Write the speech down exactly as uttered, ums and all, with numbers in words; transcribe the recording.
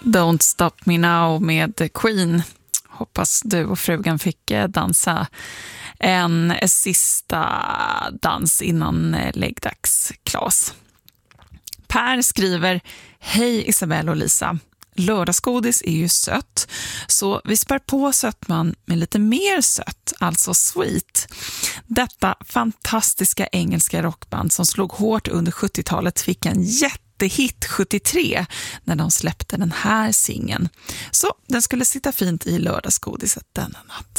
Don't Stop Me Now med Queen. Hoppas du och frugan fick dansa en sista dans innan läggdags, Klas. Per skriver: Hej Isabelle och Lisa. Lördagsgodis är ju sött, så vi spär på sötman med lite mer sött, alltså sweet. Detta fantastiska engelska rockband som slog hårt under sjuttiotalet fick en jättehit sjuttiotre när de släppte den här singeln. Så den skulle sitta fint i lördagsgodiset denna natt.